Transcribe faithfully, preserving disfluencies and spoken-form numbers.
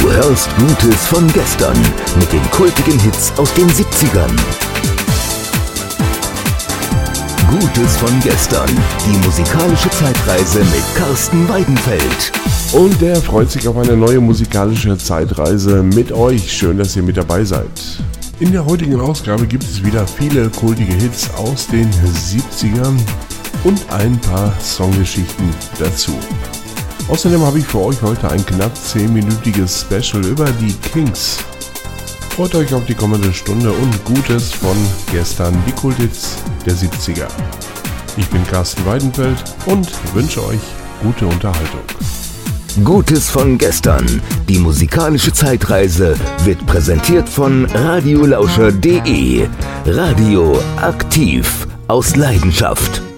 Du hörst Gutes von gestern mit den kultigen Hits aus den siebzigern. Gutes von gestern, die musikalische Zeitreise mit Carsten Weidenfeld. Und der freut sich auf eine neue musikalische Zeitreise mit euch. Schön, dass ihr mit dabei seid. In der heutigen Ausgabe gibt es wieder viele kultige Hits aus den siebzigern und ein paar Songgeschichten dazu. Außerdem habe ich für euch heute ein knapp zehnminütiges Special über die Kings. Freut euch auf die kommende Stunde und Gutes von gestern, die Kulthits der siebziger. Ich bin Carsten Weidenfeld und wünsche euch gute Unterhaltung. Gutes von gestern, die musikalische Zeitreise, wird präsentiert von radiolauscher punkt de. Radio aktiv aus Leidenschaft.